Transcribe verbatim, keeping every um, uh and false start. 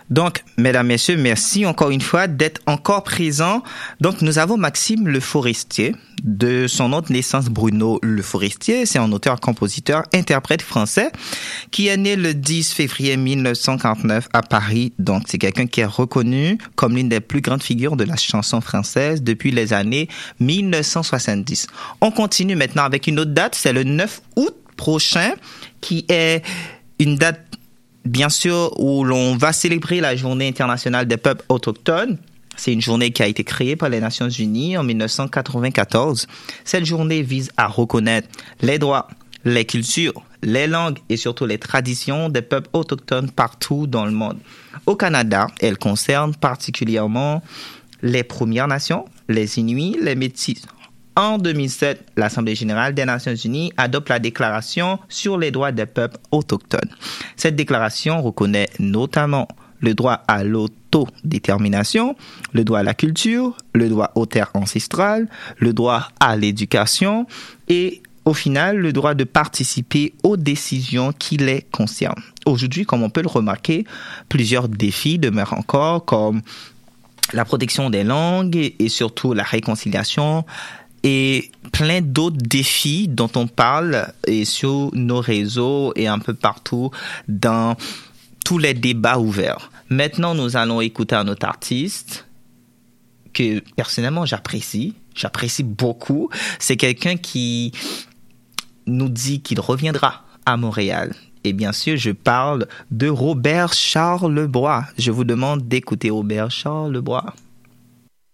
Donc, mesdames, messieurs, merci encore une fois d'être encore présents. Donc, nous avons Maxime Le Forestier, de son nom de naissance Bruno Le Forestier. C'est un auteur, compositeur, interprète français qui est né le dix février mille neuf cent quarante-neuf à Paris. Donc, c'est quelqu'un qui est reconnu comme l'une des plus grandes figures de la chanson française depuis les années mille neuf cent soixante-dix. On continue maintenant avec une autre date, c'est le neuf août prochain, qui est une date bien sûr, où l'on va célébrer la Journée internationale des peuples autochtones. C'est une journée qui a été créée par les Nations Unies en mille neuf cent quatre-vingt-quatorze. Cette journée vise à reconnaître les droits, les cultures, les langues et surtout les traditions des peuples autochtones partout dans le monde. Au Canada, elle concerne particulièrement les Premières Nations, les Inuits, les Métis. En deux mille sept, l'Assemblée générale des Nations unies adopte la Déclaration sur les droits des peuples autochtones. Cette déclaration reconnaît notamment le droit à l'autodétermination, le droit à la culture, le droit aux terres ancestrales, le droit à l'éducation et au final, le droit de participer aux décisions qui les concernent. Aujourd'hui, comme on peut le remarquer, plusieurs défis demeurent encore, comme la protection des langues et surtout la réconciliation, et plein d'autres défis dont on parle et sur nos réseaux et un peu partout dans tous les débats ouverts. Maintenant, nous allons écouter un autre artiste que personnellement j'apprécie, j'apprécie beaucoup. C'est quelqu'un qui nous dit qu'il reviendra à Montréal. Et bien sûr, je parle de Robert Charlebois. Je vous demande d'écouter Robert Charlebois.